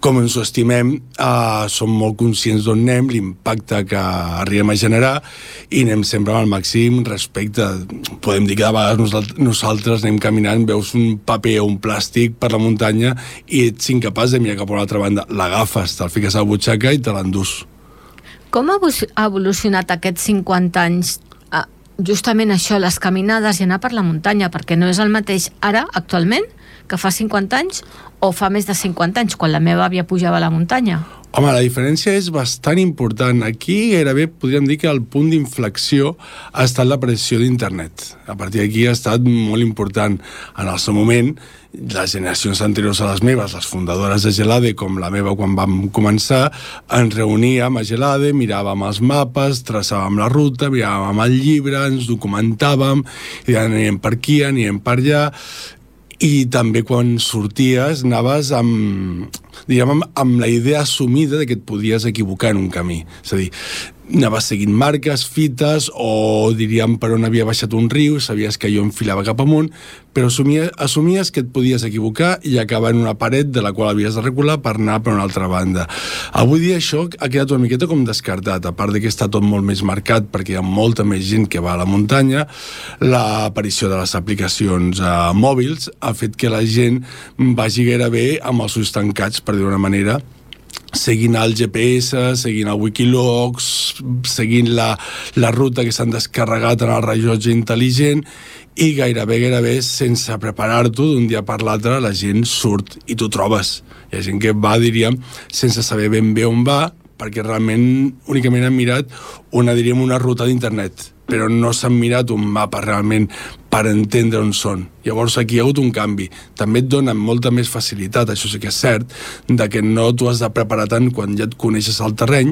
com ens ho estimem, som molt conscients d'on anem, l'impacte que arribem a generar, i anem sempre amb el màxim respecte. Podem dir que de vegades nosaltres anem caminant, veus un paper o un plàstic per la muntanya i ets incapaç de mirar cap a una altra banda. L'agafes, te'l fiques a la butxaca i te l'endús. Com ha evolucionat aquests 50 anys justament això, les caminades i anar per la muntanya? Perquè no és el mateix ara, actualment, que fa 50 anys o fa més de 50 anys, quan la meva àvia pujava a la muntanya? Home, la diferència és bastant important. Aquí gairebé podríem dir que el punt d'inflexió ha estat l'aparició d'internet. A partir d'aquí ha estat molt important. En el seu moment, les generacions anteriors a les meves, les fundadores de Gelade, com la meva quan vam començar, ens reuníem a Gelade, miràvem els mapes, traçàvem la ruta, miràvem el llibre, ens documentàvem, i anirem per aquí, anirem per allà, i també quan sorties anaves amb la idea assumida de que et podies equivocar en un camí. És a dir, anaves seguint marques, fites, o diríem per on havia baixat un riu, sabies que allò enfilava cap amunt, però assumies que et podies equivocar i acabar en una paret de la qual havies de recular per anar per una altra banda. Avui dia això ha quedat una miqueta com descartat, a part de que està tot molt més marcat perquè hi ha molta més gent que va a la muntanya. L'aparició de les aplicacions mòbils ha fet que la gent vagi gairebé amb els ulls tancats, per dir-ho d'una manera, seguint el GPS, seguint el Wikilogs, seguint la ruta que s'han descarregat en el rellotge intel·ligent, i gairebé sense preparar-t'ho d'un dia per l'altre la gent surt i t'ho trobes. Hi ha gent que va, diríem, sense saber ben bé on va, perquè realment únicament han mirat una ruta d'internet, però no s'han mirat un mapa realment per entendre on són. Llavors aquí hi ha hagut un canvi. També et dona molta més facilitat, això sí que és cert, de que no t'ho has de preparar tant quan ja et coneixes el terreny,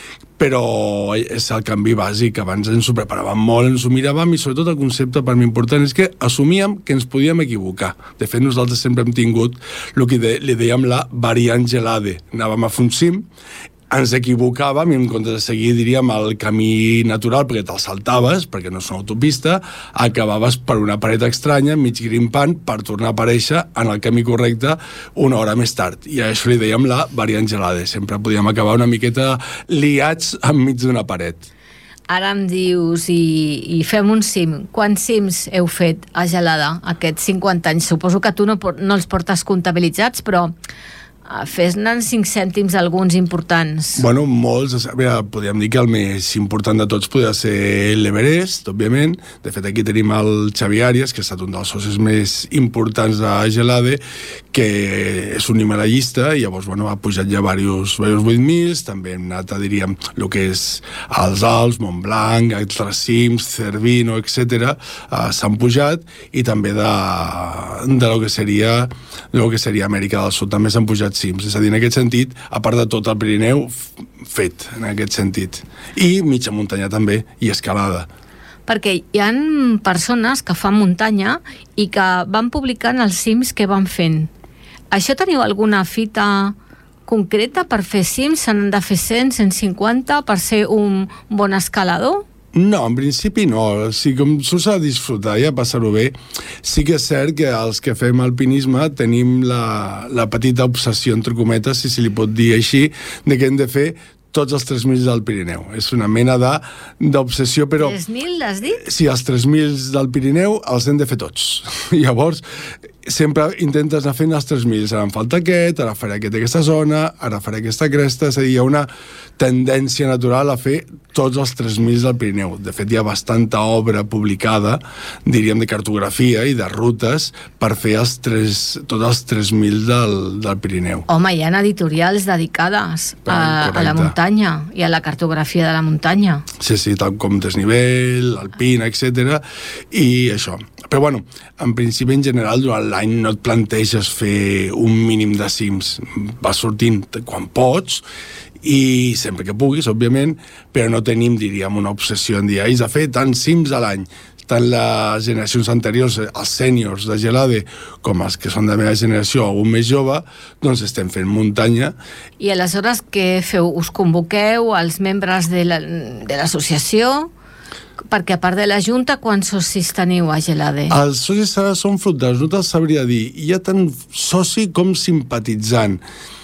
però és el canvi bàsic. Abans ens ho preparàvem molt, ens ho miràvem, i sobretot el concepte per mi important és que assumíem que ens podíem equivocar. De fet, nosaltres sempre hem tingut el que li dèiem la variant Gelade. Anàvem a fer un cim, ens equivocàvem i en comptes de seguir, diríem, el camí natural perquè te'l saltaves, perquè no és una autopista, acabaves per una paret estranya, mig grimpant, per tornar a aparèixer en el camí correcte una hora més tard. I a això li dèiem la variant Gelade. Sempre podíem acabar una miqueta liats enmig d'una paret. Ara em dius, i fem un cim. Quants cims heu fet a Gelada aquests 50 anys? Suposo que tu no els portes comptabilitzats, però fes-ne 5 cèntims alguns importants. Bueno, molts. Podríem dir que el més important de tots podria ser l'Everest, òbviament. De fet, aquí tenim el Xavi Arias, que ha estat un dels socis més importants de Gelade, que és un himalaiista, i llavors, ha pujat ja diversos 8.000, també hem anat a, diríem, el que és els Alps, Montblanc, altres cims, Cervino, etc. S'han pujat, i també de lo que seria Amèrica del Sud, també s'han pujat cims. És a dir, en aquest sentit, a part de tot el Pirineu, fet, en aquest sentit. I mitja muntanya també, i escalada. Perquè hi ha persones que fan muntanya i que van publicant els cims que van fent. Això teniu alguna fita concreta per fer cims? Se n'han de fer 100, 150 per ser un bon escalador? No, en principi no. Si com s'ha de disfrutar i a passar-ho bé, sí que és cert que els que fem alpinisme tenim la petita obsessió, entre cometes, si se li pot dir així, de que hem de fer tots els 3.000 del Pirineu. És una mena d'obsessió, però... 3.000, l'has dit? Sí, els 3.000 del Pirineu els hem de fer tots. Llavors, sempre intentes anar fent els 3.000. Ara em falta aquest, ara faré aquesta zona, ara faré aquesta cresta. És a dir, hi ha una tendència natural a fer tots els 3.000 del Pirineu. De fet, hi ha bastanta obra publicada, diríem, de cartografia i de rutes per fer tots els 3.000 del Pirineu. Home, hi ha editorials dedicades a la muntanya i a la cartografia de la muntanya. Sí, tal com Desnivell, Alpina, etc. I això. Però, bueno, en principi, en general, durant l'any no et planteges fer un mínim de cims. Vas sortint quan pots, i sempre que puguis, òbviament, però no tenim, diríem, una obsessió en dir, has de fer tants cims a l'any. Tant les generacions anteriors, els sèniors de Gelade, com els que són de la meva generació, algun més jove, doncs estem fent muntanya. I aleshores què feu? Us convoqueu els membres de l'associació? Perquè a part de la Junta, quants socis teniu a Gelade? Els socis són fruiters, no te'ls sabria dir. Hi ha tant soci com simpatitzant.